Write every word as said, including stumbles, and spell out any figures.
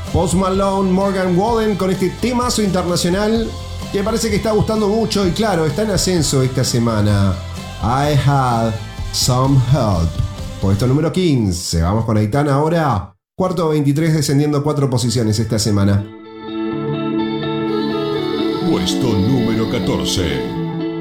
Post Malone, Morgan Wallen con este temazo internacional que parece que está gustando mucho y claro, está en ascenso esta semana. I Had Some Help. Puesto número quince. Vamos con Aitana ahora. Cuarto veintitrés descendiendo cuatro posiciones esta semana. Puesto número catorce.